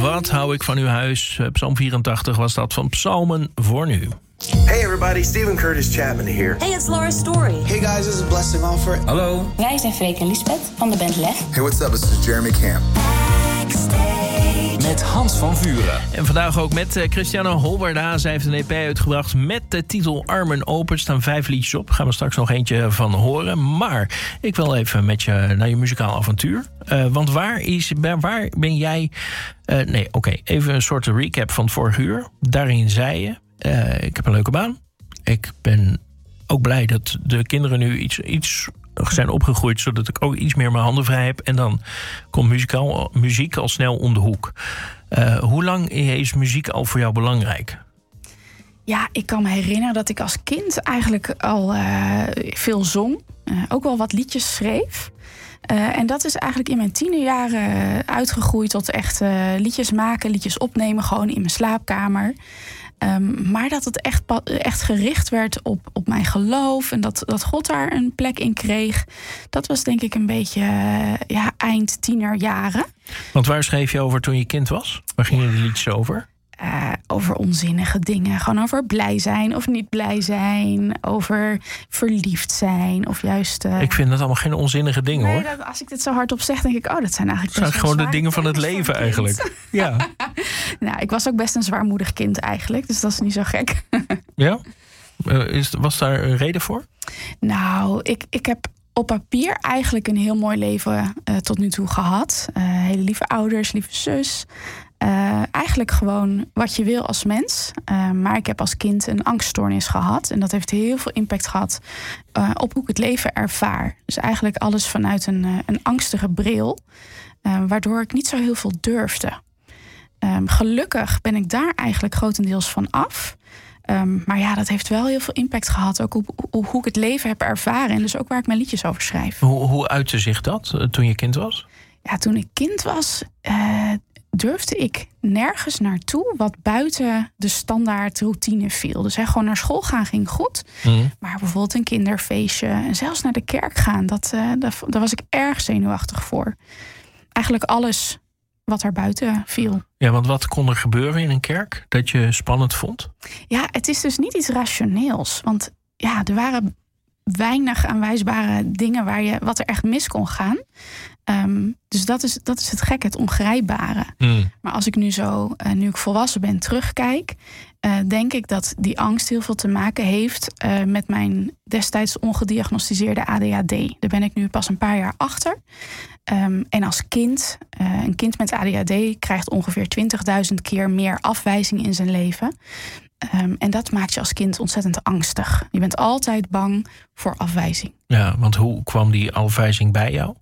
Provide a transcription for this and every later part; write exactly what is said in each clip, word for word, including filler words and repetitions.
wat hou ik van uw huis. Psalm vierentachtig was dat van Psalmen voor nu. Hey everybody, Stephen Curtis Chapman here. Hey, it's Laura Story. Hey guys, this is Blessing Alford. Hallo. Wij zijn Freek en Lisbeth van de band Lef. Hey, what's up? This is Jeremy Camp. Met Hans van Vuren. En vandaag ook met uh, Christiane Holwarda. Zij heeft een E P uitgebracht met de titel Armen Open. Er staan vijf liedjes op. Gaan we straks nog eentje van horen. Maar ik wil even met je naar je muzikaal avontuur. Uh, want waar, is, waar ben jij... Uh, nee, oké. Okay, even een soort recap van het vorige uur. Daarin zei je... Uh, ik heb een leuke baan. Ik ben ook blij dat de kinderen nu iets... iets zijn opgegroeid, zodat ik ook iets meer mijn handen vrij heb. En dan komt muzikaal, muziek al snel om de hoek. Uh, hoe lang is muziek al voor jou belangrijk? Ja, ik kan me herinneren dat ik als kind eigenlijk al uh, veel zong. Uh, ook wel wat liedjes schreef. Uh, en dat is eigenlijk in mijn tienerjaren uitgegroeid tot echt uh, liedjes maken, liedjes opnemen, gewoon in mijn slaapkamer. Um, maar dat het echt, echt gericht werd op, op mijn geloof en dat, dat God daar een plek in kreeg. Dat was denk ik een beetje uh, ja, eind tienerjaren. Want waar schreef je over toen je kind was? Waar gingen die liedjes over? Uh, over onzinnige dingen. Gewoon over blij zijn of niet blij zijn. Over verliefd zijn of juist... Uh... Ik vind dat allemaal geen onzinnige dingen, nee, hoor. Dat, als ik dit zo hardop zeg, denk ik... oh, dat zijn eigenlijk dat zijn gewoon de dingen van het leven eigenlijk. Ja. Nou, ik was ook best een zwaarmoedig kind eigenlijk. Dus dat is niet zo gek. Ja? Uh, is, was daar een reden voor? Nou, ik, ik heb... op papier eigenlijk een heel mooi leven uh, tot nu toe gehad. Uh, hele lieve ouders, lieve zus. Uh, eigenlijk gewoon wat je wil als mens. Uh, maar ik heb als kind een angststoornis gehad. En dat heeft heel veel impact gehad uh, op hoe ik het leven ervaar. Dus eigenlijk alles vanuit een, uh, een angstige bril. Uh, waardoor ik niet zo heel veel durfde. Um, gelukkig ben ik daar eigenlijk grotendeels van af. Um, maar ja, dat heeft wel heel veel impact gehad. Ook op, op hoe ik het leven heb ervaren. En dus ook waar ik mijn liedjes over schrijf. Hoe, hoe uitte zich dat uh, toen je kind was? Ja, toen ik kind was... Uh, durfde ik nergens naartoe wat buiten de standaard routine viel. Dus hè, gewoon naar school gaan ging goed. Mm. Maar bijvoorbeeld een kinderfeestje en zelfs naar de kerk gaan... Dat, uh, daar, daar was ik erg zenuwachtig voor. Eigenlijk alles wat er buiten viel. Ja, want wat kon er gebeuren in een kerk dat je spannend vond? Ja, het is dus niet iets rationeels. Want ja, er waren weinig aanwijsbare dingen waar je, wat er echt mis kon gaan. Um, dus dat is, dat is het gekke, het ongrijpbare. Mm. Maar als ik nu zo, uh, nu ik volwassen ben, terugkijk... Uh, denk ik dat die angst heel veel te maken heeft... Uh, met mijn destijds ongediagnosticeerde A D H D. Daar ben ik nu pas een paar jaar achter. Um, en als kind, uh, een kind met A D H D... krijgt ongeveer twintigduizend keer meer afwijzing in zijn leven... Um, en dat maakt je als kind ontzettend angstig. Je bent altijd bang voor afwijzing. Ja, want hoe kwam die afwijzing bij jou?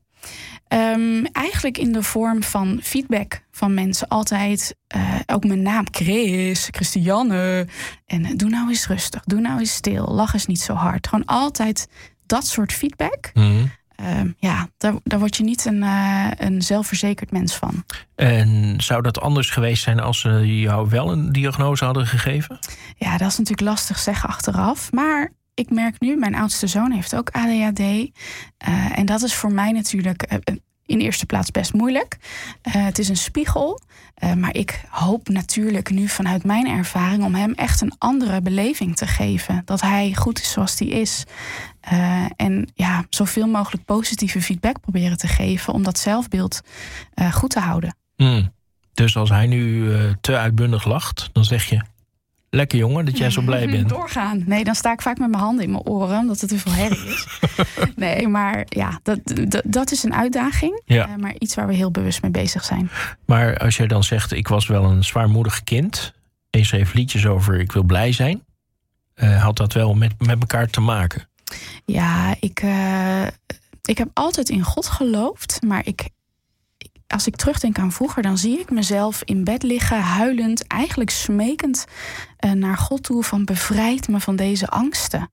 Um, eigenlijk in de vorm van feedback van mensen. Altijd, uh, ook mijn naam, Chris, Christiane. En uh, doe nou eens rustig, doe nou eens stil, lach eens niet zo hard. Gewoon altijd dat soort feedback. Mm-hmm. Um, ja, daar, daar word je niet een, uh, een zelfverzekerd mens van. En zou dat anders geweest zijn als ze jou wel een diagnose hadden gegeven? Ja, dat is natuurlijk lastig zeggen achteraf. Maar ik merk nu, mijn oudste zoon heeft ook A D H D. Uh, en dat is voor mij natuurlijk uh, in eerste plaats best moeilijk. Uh, het is een spiegel. Uh, maar ik hoop natuurlijk nu vanuit mijn ervaring... om hem echt een andere beleving te geven. Dat hij goed is zoals hij is. Uh, en ja, zoveel mogelijk positieve feedback proberen te geven... om dat zelfbeeld uh, goed te houden. Mm. Dus als hij nu uh, te uitbundig lacht, dan zeg je... lekker jongen, dat jij zo blij bent. Doorgaan. Nee, dan sta ik vaak met mijn handen in mijn oren... omdat het te veel herrie is. Nee, maar ja, dat, dat, dat is een uitdaging. Ja. Uh, maar iets waar we heel bewust mee bezig zijn. Maar als jij dan zegt, ik was wel een zwaarmoedig kind... en je schreef liedjes over ik wil blij zijn... Uh, had dat wel met, met elkaar te maken? Ja, ik, uh, ik heb altijd in God geloofd... maar ik... als ik terugdenk aan vroeger, dan zie ik mezelf in bed liggen, huilend, eigenlijk smekend uh, naar God toe van bevrijd me van deze angsten.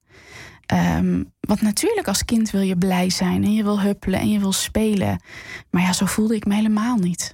Um, want natuurlijk als kind wil je blij zijn en je wil huppelen en je wil spelen. Maar ja, zo voelde ik me helemaal niet.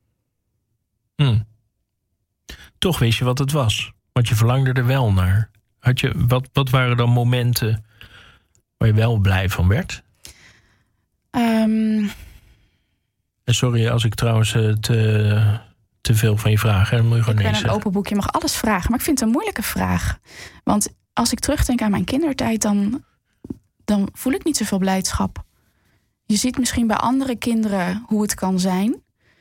Hmm. Toch wist je wat het was, want je verlangde er wel naar. Had je, wat, wat waren dan momenten waar je wel blij van werd? Um... Sorry als ik trouwens te, te veel van je vragen. Dan moet je gewoon ik nee ben een zeggen. open boek, je mag alles vragen. Maar ik vind het een moeilijke vraag. Want als ik terugdenk aan mijn kindertijd, dan, dan voel ik niet zoveel blijdschap. Je ziet misschien bij andere kinderen hoe het kan zijn.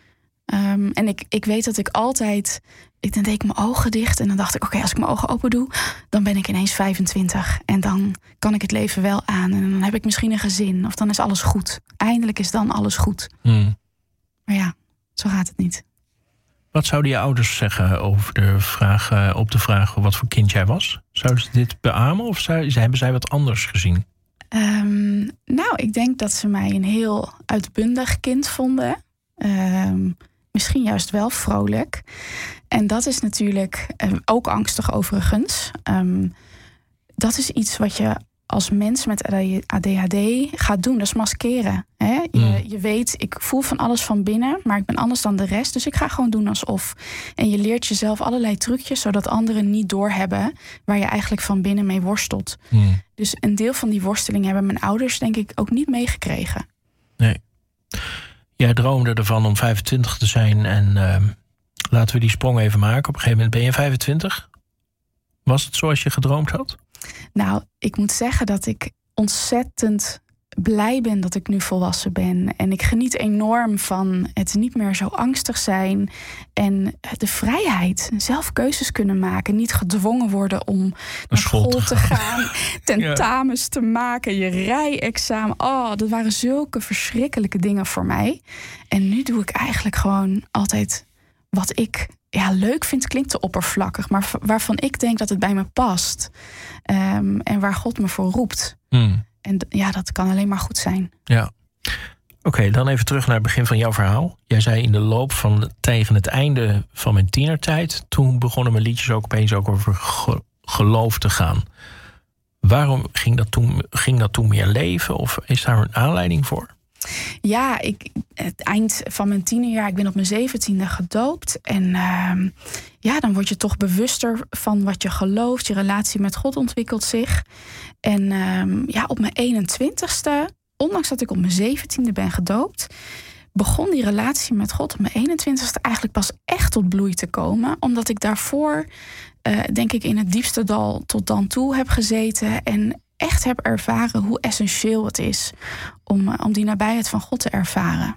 Um, en ik, ik weet dat ik altijd... Ik, dan deed ik mijn ogen dicht en dan dacht ik... oké, okay, als ik mijn ogen open doe, dan ben ik ineens vijfentwintig. En dan kan ik het leven wel aan. En dan heb ik misschien een gezin. Of dan is alles goed. Eindelijk is dan alles goed. Hmm. Maar ja, zo gaat het niet. Wat zouden je ouders zeggen over de vraag, uh, op de vraag wat voor kind jij was? Zouden ze dit beamen of zou, hebben zij wat anders gezien? Um, nou, ik denk dat ze mij een heel uitbundig kind vonden. Um, misschien juist wel vrolijk. En dat is natuurlijk um, ook angstig overigens. Um, dat is iets wat je als mens met A D H D gaat doen. Dat is maskeren. Hè? Je, mm. je weet, ik voel van alles van binnen, maar ik ben anders dan de rest. Dus ik ga gewoon doen alsof. En je leert jezelf allerlei trucjes, zodat anderen niet doorhebben waar je eigenlijk van binnen mee worstelt. Mm. Dus een deel van die worsteling hebben mijn ouders denk ik ook niet meegekregen. Nee. Jij droomde ervan om vijfentwintig te zijn en uh, laten we die sprong even maken. Op een gegeven moment ben je vijfentwintig. Was het zoals je gedroomd had? Nou, ik moet zeggen dat ik ontzettend blij ben dat ik nu volwassen ben. En ik geniet enorm van het niet meer zo angstig zijn. En de vrijheid, zelf keuzes kunnen maken. Niet gedwongen worden om naar, naar school, school te gaan. gaan tentamens ja. te maken, je rijexamen. Oh, dat waren zulke verschrikkelijke dingen voor mij. En nu doe ik eigenlijk gewoon altijd wat ik... Ja, leuk vind klinkt te oppervlakkig, maar waarvan ik denk dat het bij me past. Um, en waar God me voor roept. Mm. En ja, dat kan alleen maar goed zijn. Ja. Oké, okay, dan even terug naar het begin van jouw verhaal. Jij zei in de loop van tegen het einde van mijn tienertijd, toen begonnen mijn liedjes ook opeens ook over ge- geloof te gaan. Waarom ging dat toen, ging dat toen meer leven? Of is daar een aanleiding voor? Ja, ik, het eind van mijn tienerjaar, ik ben op mijn zeventiende gedoopt. En uh, ja, dan word je toch bewuster van wat je gelooft. Je relatie met God ontwikkelt zich. En uh, ja, op mijn eenentwintigste, ondanks dat ik op mijn zeventiende ben gedoopt, begon die relatie met God op mijn eenentwintigste eigenlijk pas echt tot bloei te komen. Omdat ik daarvoor, uh, denk ik, in het diepste dal tot dan toe heb gezeten en echt heb ervaren hoe essentieel het is om, om die nabijheid van God te ervaren.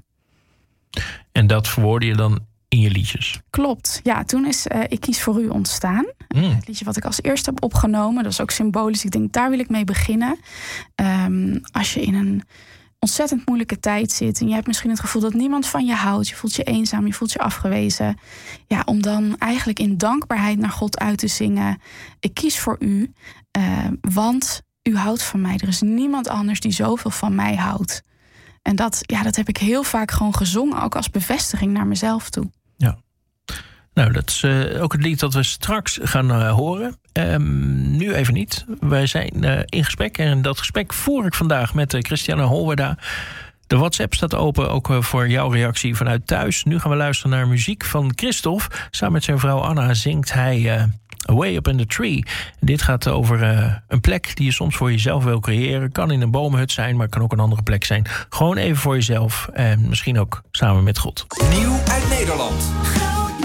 En dat verwoordde je dan in je liedjes? Klopt. Ja, toen is uh, Ik kies voor u ontstaan. Mm. Het liedje wat ik als eerste heb opgenomen. Dat is ook symbolisch. Ik denk, daar wil ik mee beginnen. Um, als je in een ontzettend moeilijke tijd zit en je hebt misschien het gevoel dat niemand van je houdt. Je voelt je eenzaam, je voelt je afgewezen. Ja, om dan eigenlijk in dankbaarheid naar God uit te zingen. Ik kies voor u, uh, want u houdt van mij. Er is niemand anders die zoveel van mij houdt. En dat, ja, dat heb ik heel vaak gewoon gezongen, ook als bevestiging naar mezelf toe. Ja. Nou, dat is uh, ook het lied dat we straks gaan uh, horen. Um, nu even niet. Wij zijn uh, in gesprek en dat gesprek voer ik vandaag met uh, Christiane Holwerda. De WhatsApp staat open, ook uh, voor jouw reactie vanuit thuis. Nu gaan we luisteren naar muziek van Christophe. Samen met zijn vrouw Anna zingt hij Uh, Away Up in the Tree. Dit gaat over uh, een plek die je soms voor jezelf wil creëren. Kan in een boomhut zijn, maar kan ook een andere plek zijn. Gewoon even voor jezelf en misschien ook samen met God. Nieuw uit Nederland.